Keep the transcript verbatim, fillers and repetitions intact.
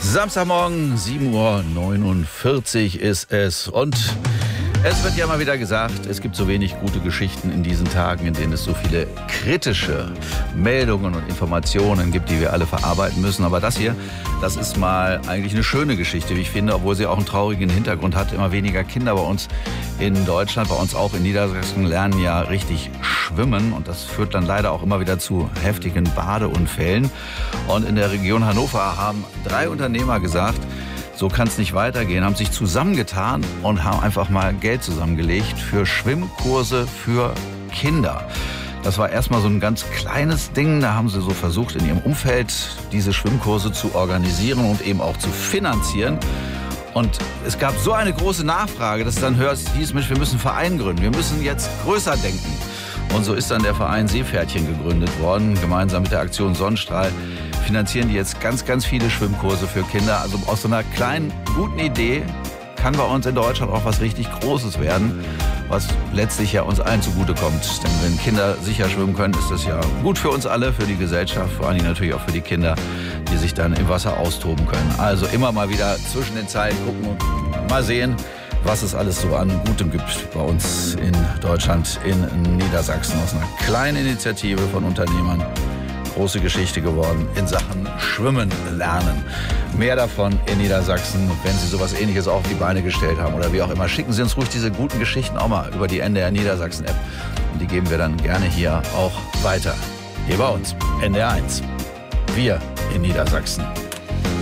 Samstagmorgen, sieben Uhr neunundvierzig ist es. Und es wird ja mal wieder gesagt, es gibt so wenig gute Geschichten in diesen Tagen, in denen es so viele kritische Meldungen und Informationen gibt, die wir alle verarbeiten müssen. Aber das hier, das ist mal eigentlich eine schöne Geschichte, wie ich finde, obwohl sie auch einen traurigen Hintergrund hat. Immer weniger Kinder bei uns in Deutschland, bei uns auch in Niedersachsen, lernen ja richtig schwimmen. Und das führt dann leider auch immer wieder zu heftigen Badeunfällen. Und in der Region Hannover haben drei Unternehmer gesagt, so kann es nicht weitergehen, haben sich zusammengetan und haben einfach mal Geld zusammengelegt für Schwimmkurse für Kinder. Das war erstmal so ein ganz kleines Ding. Da haben sie so versucht, in ihrem Umfeld diese Schwimmkurse zu organisieren und eben auch zu finanzieren. Und es gab so eine große Nachfrage, dass es dann hieß, Mensch, wir müssen einen Verein gründen. Wir müssen jetzt größer denken. Und so ist dann der Verein Seepferdchen gegründet worden. Gemeinsam mit der Aktion Sonnenstrahl finanzieren die jetzt ganz, ganz viele Schwimmkurse für Kinder. Also aus so einer kleinen, guten Idee kann bei uns in Deutschland auch was richtig Großes werden, was letztlich ja uns allen zugutekommt. Denn wenn Kinder sicher schwimmen können, ist das ja gut für uns alle, für die Gesellschaft, vor allem natürlich auch für die Kinder, die sich dann im Wasser austoben können. Also immer mal wieder zwischen den Zeilen gucken und mal sehen, was es alles so an Gutem gibt bei uns in Deutschland, in Niedersachsen. Aus einer kleinen Initiative von Unternehmern große Geschichte geworden in Sachen Schwimmen lernen. Mehr davon in Niedersachsen, wenn Sie sowas Ähnliches auf die Beine gestellt haben oder wie auch immer. Schicken Sie uns ruhig diese guten Geschichten auch mal über die N D R Niedersachsen App. Und die geben wir dann gerne hier auch weiter. Hier bei uns, N D R eins. Wir in Niedersachsen.